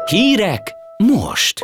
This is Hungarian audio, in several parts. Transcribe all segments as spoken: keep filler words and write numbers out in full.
Hírek most!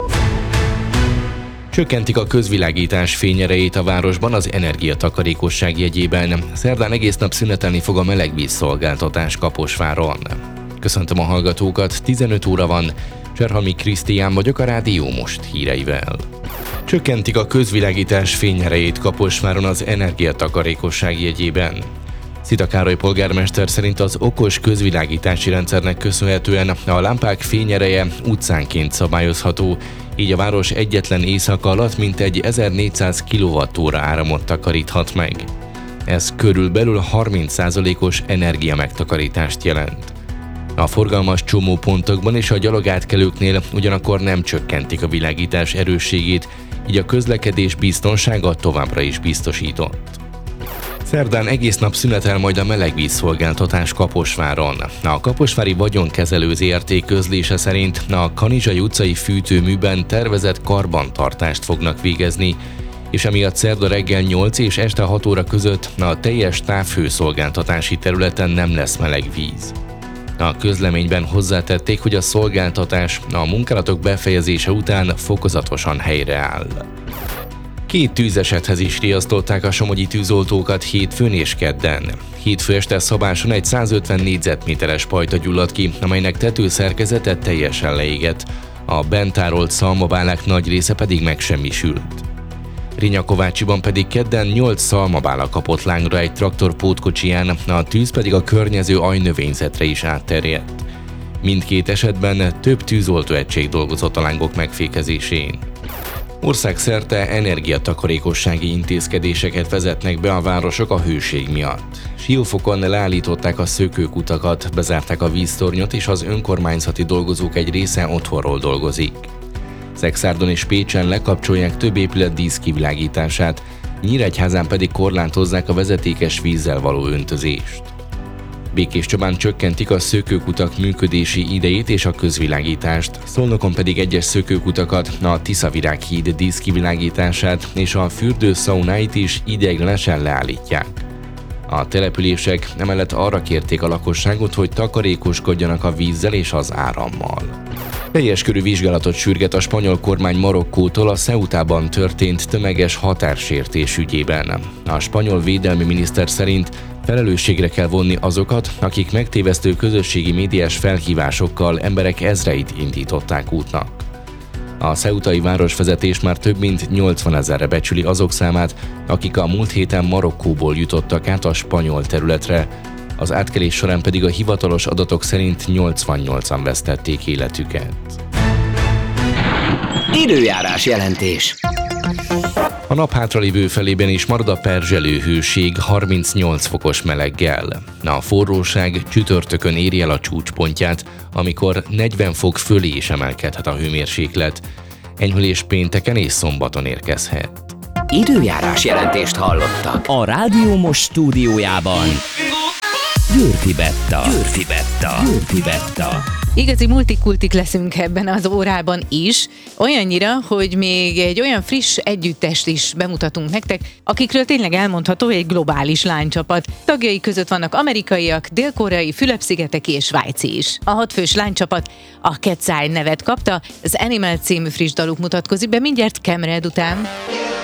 Csökkentik a közvilágítás fényerejét a városban az energiatakarékosság jegyében. Szerdán egész nap szünetelni fog a melegvízszolgáltatás Kaposváron. Köszöntöm a hallgatókat, tizenöt óra van, Cserhalmi Krisztián vagyok a Rádió Most híreivel. Csökkentik a közvilágítás fényerejét Kaposváron az energiatakarékosság jegyében. Szita Károly polgármester szerint az okos közvilágítási rendszernek köszönhetően a lámpák fényereje utcánként szabályozható, így a város egyetlen éjszaka alatt mintegy ezernégyszáz kilovattóra áramot takaríthat meg. Ez körülbelül harminc százalékos energiamegtakarítást jelent. A forgalmas csomópontokban és a gyalogátkelőknél ugyanakkor nem csökkentik a világítás erősségét, így a közlekedés biztonsága továbbra is biztosított. Szerdán egész nap szünetel majd a melegvízszolgáltatás Kaposváron. A kaposvári vagyonkezelő zé er té közlése szerint a Kanizsai utcai fűtőműben tervezett karbantartást fognak végezni, és emiatt szerda reggel nyolc és este hat óra között a teljes távhőszolgáltatási területen nem lesz meleg víz. A közleményben hozzátették, hogy a szolgáltatás a munkálatok befejezése után fokozatosan helyreáll. Két tűzesethez is riasztották a somogyi tűzoltókat hétfőn és kedden. Hétfő este Szabáson egy százötven négyzetméteres pajta gyulladt ki, amelynek tetőszerkezete teljesen leégett. A bent tárolt szalmabálák nagy része pedig megsemmisült. Rinyakovácsiban pedig kedden nyolc szalmabála kapott lángra egy traktor pótkocsiján, a tűz pedig a környező ajnövényzetre is átterjedt. Mindkét esetben több tűzoltóegység dolgozott a lángok megfékezésén. Országszerte energiatakarékossági intézkedéseket vezetnek be a városok a hőség miatt. Siófokon leállították a szökőkutakat, bezárták a víztornyot, és az önkormányzati dolgozók egy része otthonról dolgozik. Szekszárdon és Pécsen lekapcsolják több épület díszkivilágítását, Nyíregyházán pedig korlátozzák a vezetékes vízzel való öntözést. Békéscsabán csökkentik a szökőkutak működési idejét és a közvilágítást, Szolnokon pedig egyes szökőkutakat, a Tiszavirág híd díszkivilágítását és a fürdőszaunáit is ideiglenesen leállítják. A települések emellett arra kérték a lakosságot, hogy takarékoskodjanak a vízzel és az árammal. Teljes körű vizsgálatot sürget a spanyol kormány Marokkótól a Ceutában történt tömeges határsértés ügyében. A spanyol védelmi miniszter szerint felelősségre kell vonni azokat, akik megtévesztő közösségi médiás felhívásokkal emberek ezreit indították útnak. A ceutai városvezetés már több mint nyolcvanezerre becsüli azok számát, akik a múlt héten Marokkóból jutottak át a spanyol területre, az átkelés során pedig a hivatalos adatok szerint nyolcvannyolcan vesztették életüket. Időjárás jelentés. A nap hátralévő felében is marad a perzselő hőség harmincnyolc fokos meleggel. A forróság csütörtökön éri el a csúcspontját, amikor negyven fok fölé is emelkedhet a hőmérséklet. Enyhülés pénteken és szombaton érkezhet. Időjárás jelentést hallottak a Rádió Most stúdiójában. Győrfi Betta. Győrfi Betta. Győrfi Betta. Igazi multikultik leszünk ebben az órában is, olyannyira, hogy még egy olyan friss együttest is bemutatunk nektek, akikről tényleg elmondható, hogy egy globális lánycsapat. Tagjai között vannak amerikaiak, dél-koreai, Fülöp-szigeteki és svájci is. A hatfős lánycsapat a Cat's Eye nevet kapta, az Animal című friss daluk mutatkozik be mindjárt Camred után.